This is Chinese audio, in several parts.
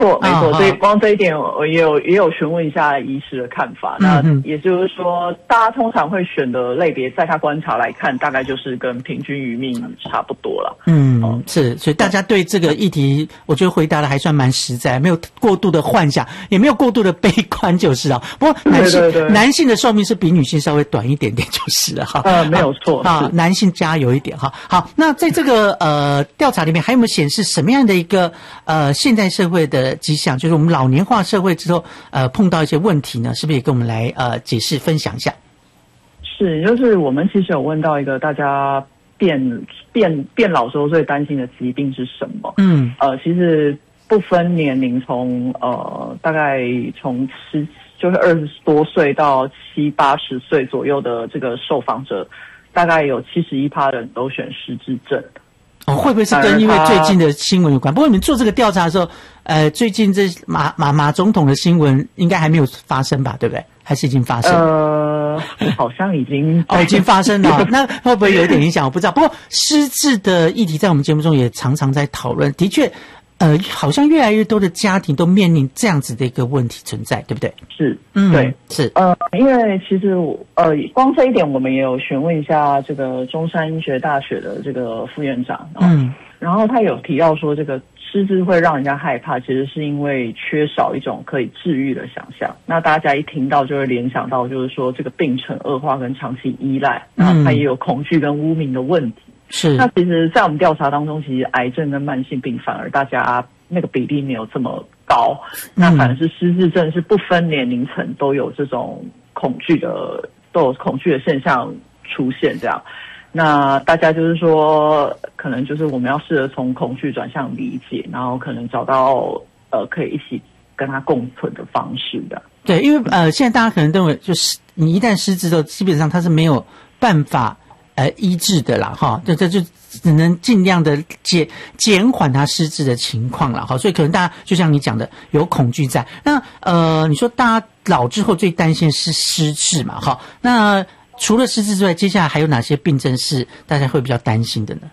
错，没错，所以光这一点我也有询问一下医师的看法。那也就是说，大家通常会选的类别，在他观察来看，大概就是跟平均余命差不多了。 是，所以大家对这个议题，我觉得回答的还算蛮实在，没有过度的幻想，也没有过度的悲观，就是了。不过男性的寿命是比女性稍微短一点点，就是了哈。 没有错啊，男性加油一点哈。好，那在这个调查里面，还有没有显示什么样的一个现代社会的迹象，就是我们老年化社会之后碰到一些问题呢？是不是也跟我们来解释分享一下？ 是，就是我们其实有问到一个大家变老之后最担心的疾病是什么？其实不分年龄，从大概从就是20多岁到70、80岁左右的这个受访者，大概有71%人都选失智症。 会不会是跟因为最近的新闻有关？不过你们做这个调查的时候，最近这马总统的新闻应该还没有发生吧？对不对？还是已经发生？ 好像已经已经发生了。那会不会有一点影响？我不知道。不过失智的议题在我们节目中也常常在讨论，的确。好像越来越多的家庭都面临这样子的一个问题存在，对不对？ 是，对， 是。 因为其实光这一点，我们也有询问一下这个中山医学大学的这个副院长，然后他有提到说，这个失智会让人家害怕，其实是因为缺少一种可以治愈的想象。那大家一听到就会联想到，就是说这个病程恶化跟长期依赖，那他也有恐惧跟污名的问题。 是， 那其实在我们调查当中，其实癌症跟慢性病反而大家那个比例没有这么高，那反而是失智症是不分年龄层都有这种恐惧的现象出现这样。那大家就是说，可能就是我们要试着从恐惧转向理解，然后可能找到可以一起跟他共存的方式的。 对，因为现在大家可能认为，就是你一旦失智之后，基本上它是没有办法医治的啦，哈，这就只能尽量的减缓他失智的情况了，哈，所以可能大家就像你讲的，有恐惧在。那你说大家老之后最担心是失智嘛，哈，那除了失智之外，接下来还有哪些病症是大家会比较担心的呢？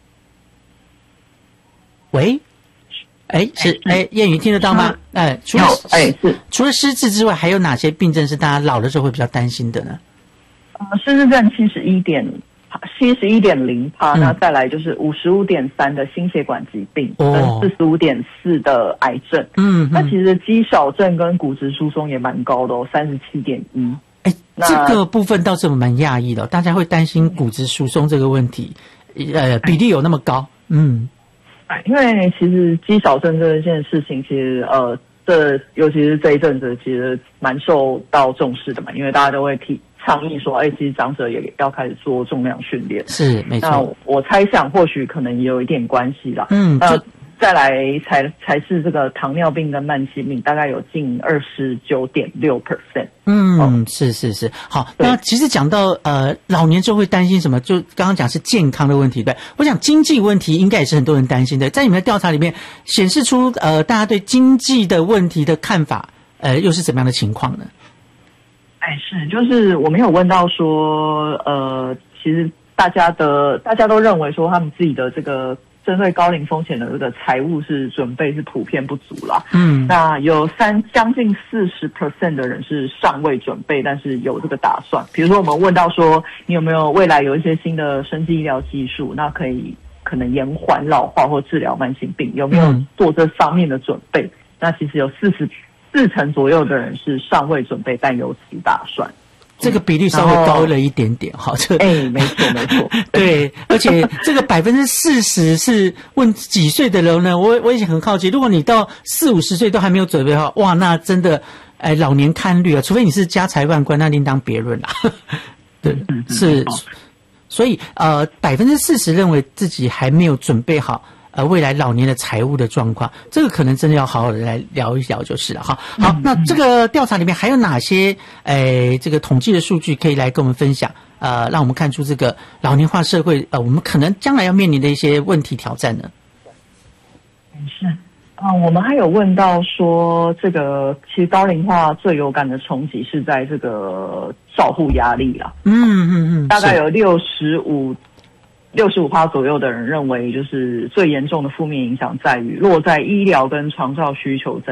喂，燕语听得到吗？除了失智之外，还有哪些病症是大家老的时候会比较担心的呢？ 失智症71.0%，那再来就是55.3%的心血管疾病，跟45.4%的癌症。那其实肌少症跟骨质疏松也蛮高的37.1%。 这个部分倒是我蛮讶异的，大家会担心骨质疏松这个问题，比例有那么高？ 因为其实肌少症这件事情，其实尤其是这一阵子，其实蛮受到重视的嘛，因为大家都会倡议说，其实长者也要开始做重量训练。是，没错。那我猜想，或许可能也有一点关系啦。再来才是这个糖尿病跟慢性病，大概有近29.6%。 是。好，那其实讲到老年之后会担心什么？就刚刚讲是健康的问题，对。我想经济问题应该也是很多人担心的。在你们的调查里面显示出大家对经济的问题的看法，又是怎么样的情况呢？ 就是我们有问到说，其实大家都认为说他们自己的这个针对高龄风险的这个财务准备是普遍不足啦。那有将近40% 的人是尚未准备，但是有这个打算。比如说我们问到说，你有没有未来有一些新的生技医疗技术，那可能延缓老化或治疗慢性病，有没有做这方面的准备？那其实有4成左右的人是尚未准备，但有此打算。 这个比例稍微高了一点点，好， 没错， 对，而且这个40%是问几岁的人呢？我也很好奇，如果你到40、50岁都还没有准备好，哇，那真的，老年看绿啊，除非你是家财万贯，那另当别论啦。对，是，所以40%认为自己还没有准备好。未来老年的财务的状况，这个可能真的要好好的来聊一聊就是了哈。好，那这个调查里面还有哪些这个统计的数据可以来跟我们分享？让我们看出这个老年化社会我们可能将来要面临的一些问题挑战呢？ 我们还有问到说，这个其实高龄化最有感的冲击是在这个照护压力啦。大概有65% 65%左右的人认为，就是最严重的负面影响在于落在医疗跟长照需求